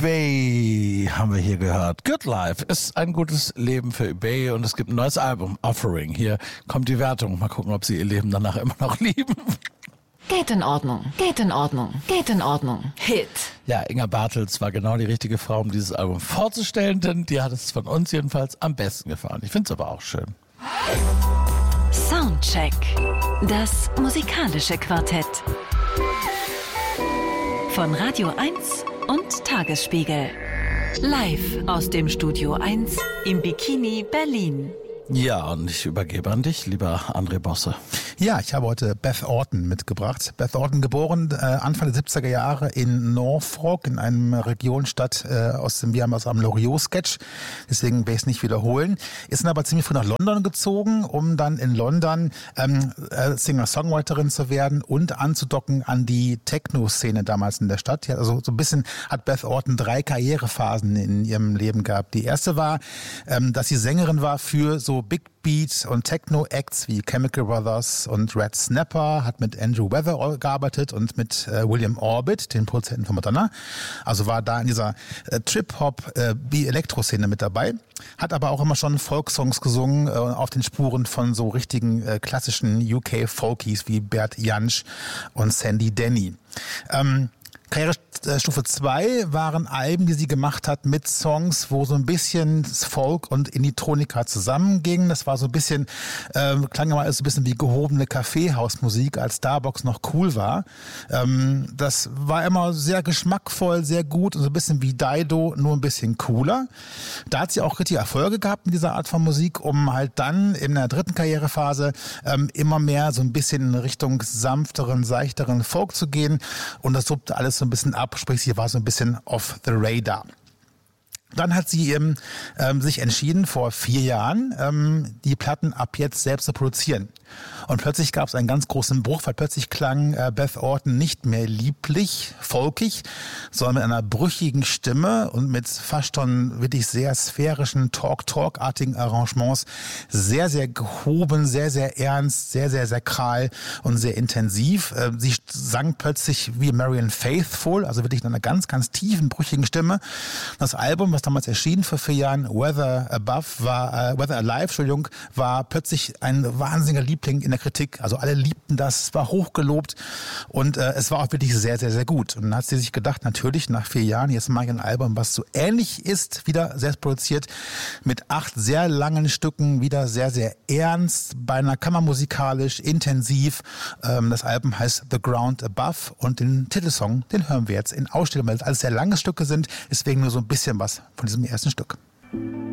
EBay haben wir hier gehört. Good Life ist ein gutes Leben für EBay und es gibt ein neues Album, Offering. Hier kommt die Wertung. Mal gucken, ob sie ihr Leben danach immer noch lieben. Geht in Ordnung, geht in Ordnung, geht in Ordnung. Hit. Ja, Inga Bartels war genau die richtige Frau, um dieses Album vorzustellen, denn die hat es von uns jedenfalls am besten gefallen. Ich finde es aber auch schön. Soundcheck. Das musikalische Quartett. Von Radio 1 und Tagesspiegel. Live aus dem Studio 1 im Bikini Berlin. Ja, und ich übergebe an dich, lieber André Bosse. Ja, ich habe heute Beth Orton mitgebracht. Beth Orton, geboren Anfang der 70er Jahre in Norfolk, in einer Regionstadt wir haben aus einem Loriot-Sketch, deswegen werde ich es nicht wiederholen. Ist dann aber ziemlich früh nach London gezogen, um dann in London Singer-Songwriterin zu werden und anzudocken an die Techno-Szene damals in der Stadt. Ja, also so ein bisschen hat Beth Orton 3 Karrierephasen in ihrem Leben gehabt. Die erste war, dass sie Sängerin war für so Big Beat und Techno-Acts wie Chemical Brothers und Red Snapper, hat mit Andrew Weather gearbeitet und mit William Orbit, den Produzenten von Madonna. Also war da in dieser Trip-Hop-Elektro-Szene mit dabei. Hat aber auch immer schon Folksongs gesungen auf den Spuren von so richtigen klassischen UK-Folkies wie Bert Jansch und Sandy Denny. Karrierestufe 2 waren Alben, die sie gemacht hat mit Songs, wo so ein bisschen Folk und Indie-Tronika zusammengingen. Das war so ein bisschen, klang immer so ein bisschen wie gehobene Kaffeehausmusik, als Starbucks noch cool war. Das war immer sehr geschmackvoll, sehr gut und so ein bisschen wie Dido, nur ein bisschen cooler. Da hat sie auch richtig Erfolge gehabt mit dieser Art von Musik, um halt dann in der dritten Karrierephase immer mehr so ein bisschen in Richtung sanfteren, seichteren Folk zu gehen. Und das suppte alles so ein bisschen ab, sprich sie war so ein bisschen off the radar. Dann hat sie sich entschieden, vor 4 Jahren die Platten ab jetzt selbst zu produzieren. Und plötzlich gab es einen ganz großen Bruch, weil plötzlich klang Beth Orton nicht mehr lieblich, folkig, sondern mit einer brüchigen Stimme und mit fast schon wirklich sehr sphärischen Talk-artigen Arrangements. Sehr, sehr gehoben, sehr, sehr ernst, sehr, sehr sakral und sehr intensiv. Sie sang plötzlich wie Marianne Faithfull, also wirklich in einer ganz, ganz tiefen, brüchigen Stimme. Das Album, was damals erschienen vor 4 Jahren, Weather Alive, war plötzlich ein wahnsinniger Liebling in der Kritik. Also alle liebten das, es war hochgelobt und es war auch wirklich sehr, sehr, sehr gut. Und dann hat sie sich gedacht, natürlich nach 4 Jahren, jetzt mache ich ein Album, was so ähnlich ist, wieder selbst produziert, mit 8 sehr langen Stücken, wieder sehr, sehr ernst, beinahe kammermusikalisch, intensiv. Das Album heißt The Ground Above und den Titelsong, den hören wir jetzt in Ausstellung, weil es alles sehr lange Stücke sind, deswegen nur so ein bisschen was von diesem ersten Stück.